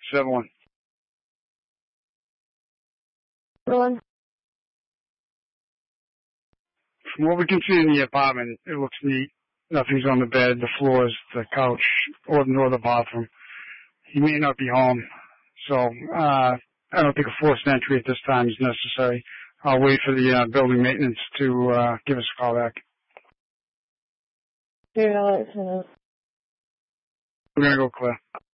7-1. Rolling. From what we can see in the apartment, it looks neat. Nothing's on the bed, the floors, the couch, or the bathroom. He may not be home, so I don't think a forced entry at this time is necessary. I'll wait for the building maintenance to give us a call back. Here, I'll let you know. We're going to go clear.